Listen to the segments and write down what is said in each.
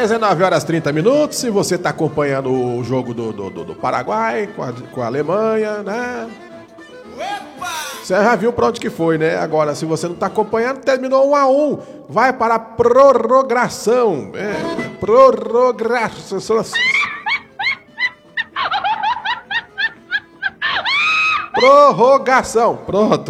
19 horas 30 minutos, se você tá acompanhando o jogo do Paraguai com a Alemanha, né? Você já viu pra onde que foi, né? Agora, se você não tá acompanhando, terminou 1-1. Vai para a prorrogação. Prorrogação. Pronto.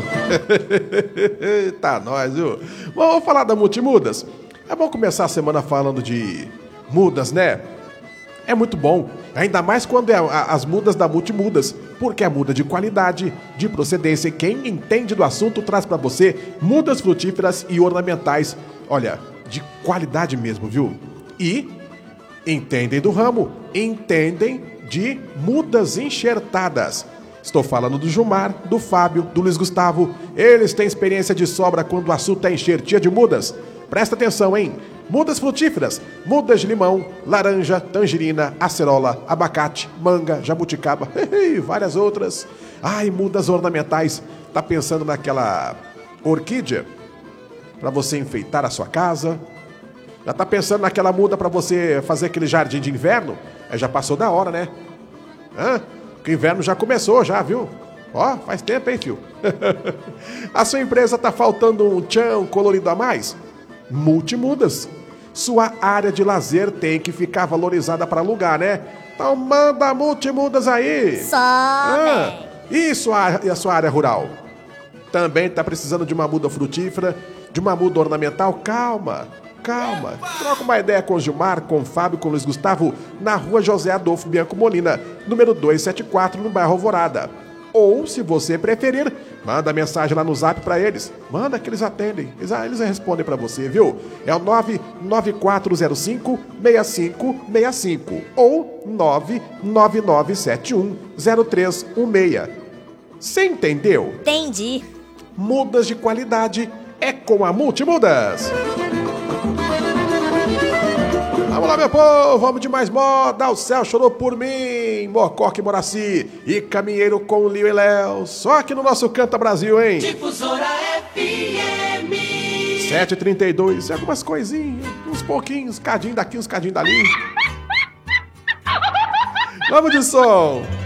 Tá nós, viu? Vamos falar da Multimudas. É bom começar a semana falando de mudas, né? É muito bom, ainda mais quando é as mudas da Multimudas, porque é muda de qualidade, de procedência. Quem entende do assunto traz pra você mudas frutíferas e ornamentais, olha, de qualidade mesmo, viu? E entendem do ramo, entendem de mudas enxertadas. Estou falando do Gilmar, do Fábio, do Luiz Gustavo. Eles têm experiência de sobra quando o assunto é enxertia de mudas. Presta atenção, hein? Mudas frutíferas, mudas de limão, laranja, tangerina, acerola, abacate, manga, jabuticaba e várias outras. Ai, mudas ornamentais. Tá pensando naquela orquídea para você enfeitar a sua casa? Já tá pensando naquela muda para você fazer aquele jardim de inverno? Já passou da hora, né? Que o inverno já começou, já, viu? Ó, faz tempo, hein, fio? A sua empresa tá faltando um tchan colorido a mais? Multimudas. Sua área de lazer tem que ficar valorizada para alugar, né? Então manda Multimudas aí. Isso, e a sua área rural? Também tá precisando de uma muda frutífera, de uma muda ornamental? Calma. Troca uma ideia com o Gilmar, com o Fábio, com o Luiz Gustavo, na rua José Adolfo Bianco Molina, número 274, no bairro Alvorada. Ou, se você preferir, manda mensagem lá no Zap pra eles. Manda que eles atendem. Eles respondem pra você, viu? É o 99405-6565 ou 99971-0316. Você entendeu? Entendi. Mudas de qualidade é com a Multimudas. Vamos lá, meu povo, vamos de mais moda. O céu chorou por mim, Mococa e Moraci e Caminheiro com Lio e Léo. Só aqui no nosso Canta Brasil, hein? Difusora FM 7h32, algumas coisinhas, uns pouquinhos, cadinho daqui, uns cadinho dali. Vamos de som.